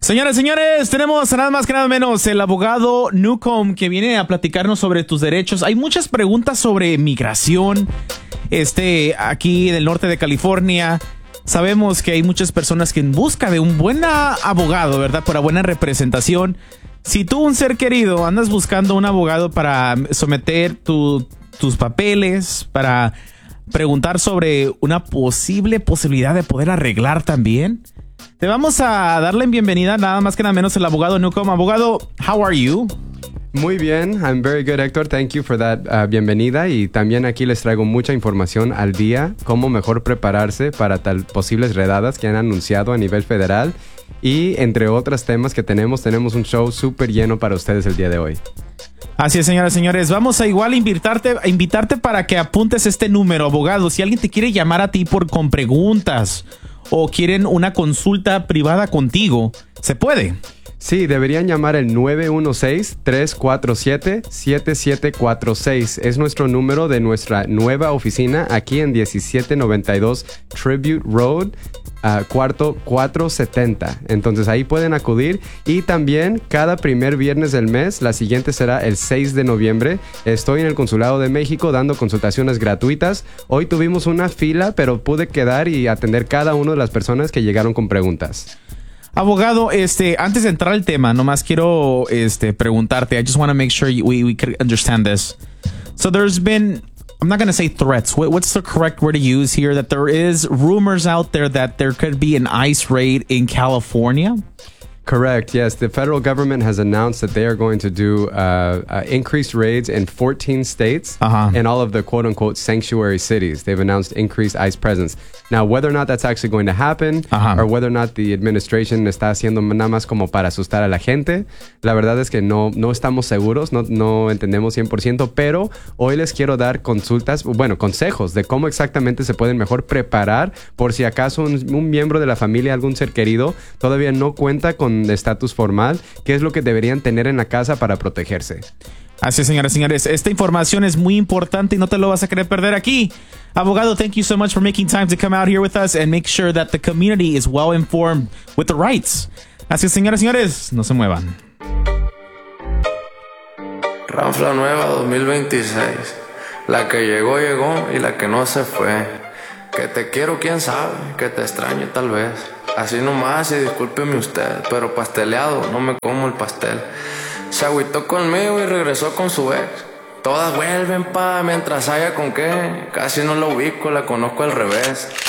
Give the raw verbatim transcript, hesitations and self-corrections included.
Señoras y señores, tenemos nada más que nada menos el abogado Newcomb que viene a platicarnos sobre tus derechos. Hay muchas preguntas sobre migración este, aquí del norte de California. Sabemos que hay muchas personas que en busca de un buen abogado, ¿verdad? Para buena representación. Si tú, un ser querido, andas buscando un abogado para someter tu, tus papeles, para preguntar sobre una posible posibilidad de poder arreglar también, te vamos a darle bienvenida nada más que nada menos el abogado Newcomb. Abogado, how are you? Muy bien, I'm very good, Héctor. Thank you for that uh, bienvenida. Y también aquí les traigo mucha información al día, cómo mejor prepararse para tal posibles redadas que han anunciado a nivel federal. Y entre otros temas que tenemos, tenemos un show súper lleno para ustedes el día de hoy. Así es, señoras y señores. Vamos a igual invitarte, a invitarte para que apuntes este número, abogado. Si alguien te quiere llamar a ti por con preguntas o quieren una consulta privada contigo, se puede. Sí, deberían llamar el nueve uno seis, tres cuatro siete, siete siete cuatro seis. Es nuestro número de nuestra nueva oficina aquí en diecisiete noventa y dos Tribute Road, uh, cuarto cuatrocientos setenta. Entonces ahí pueden acudir. Y también cada primer viernes del mes, la siguiente será el seis de noviembre. Estoy en el Consulado de México dando consultaciones gratuitas. Hoy tuvimos una fila, pero pude quedar y atender cada una de las personas que llegaron con preguntas. Abogado, este, antes de entrar al tema, nomás quiero este, preguntarte. I just want to make sure you, we, we can understand this. So there's been, I'm not going to say threats. What, what's the correct word to use here? That there is rumors out there that there could be an ICE raid in California? Correct. Yes, the federal government has announced that they are going to do uh, uh, increased raids in fourteen states uh-huh. and all of the quote-unquote sanctuary cities. They've announced increased ICE presence. Now, whether or not that's actually going to happen uh-huh. or whether or not the administration está haciendo nada más como para asustar a la gente, la verdad es que no, no estamos seguros, no, no entendemos cien por ciento, pero hoy les quiero dar consultas, bueno, consejos de cómo exactamente se pueden mejor preparar por si acaso un, un miembro de la familia, algún ser querido, todavía no cuenta con de estatus formal, qué es lo que deberían tener en la casa para protegerse. Así es, señoras y señores. Esta información es muy importante y no te lo vas a querer perder aquí. Abogado, thank you so much for making time to come out here with us and make sure that the community is well informed with the rights. Así es, señoras y señores, no se muevan. Ranfla nueva dos mil veintiséis. La que llegó, llegó y la que no se fue. Que te quiero, quién sabe, que te extraño tal vez. Así nomás y discúlpeme usted, pero pasteleado, no me como el pastel. Se agüitó conmigo y regresó con su ex. Todas vuelven pa, mientras haya con qué. Casi no la ubico, la conozco al revés.